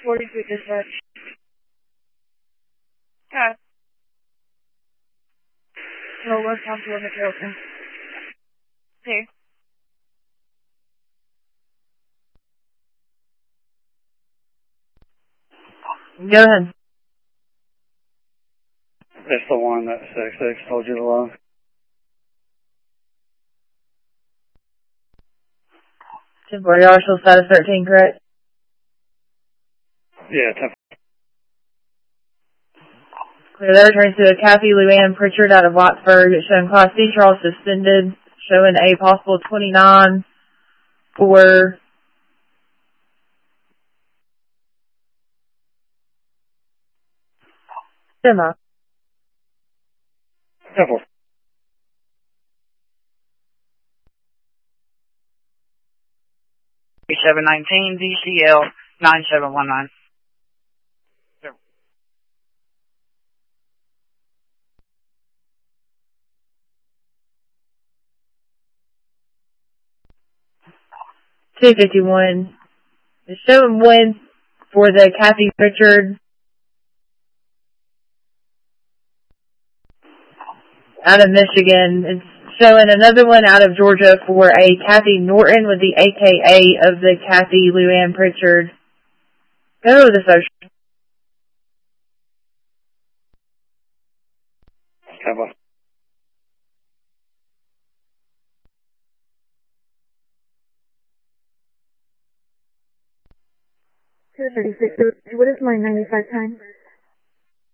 42 dispatch. Okay. No, West Council Limit Hilton. See. Go ahead. It's the one that 66 told you to log. Temporary arsenal status 13, correct? Yeah, Clear that returns to Kathy Luann Pritchard out of Wattsburg. It's showing Class C Charles suspended, showing a possible 29 for Emma. Temple. 3719 DCL 9719. Yep. $251. It's showing one for the Kathy Pritchard out of Michigan. It's showing another one out of Georgia for a Kathy Norton with the AKA of the Kathy Luann Pritchard. Go to the social. Temple. 236. What is my 95 time?